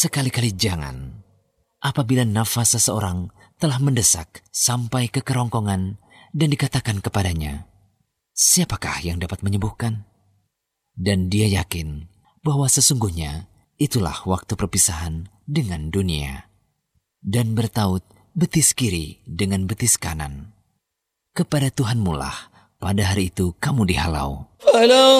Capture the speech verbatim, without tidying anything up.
Sekali-kali jangan. Apabila nafas seseorang telah mendesak sampai ke kerongkongan dan dikatakan kepadanya, siapakah yang dapat menyembuhkan? Dan dia yakin bahwa sesungguhnya itulah waktu perpisahan dengan dunia. Dan bertaut betis kiri dengan betis kanan. Kepada Tuhan mulah pada hari itu kamu dihalau.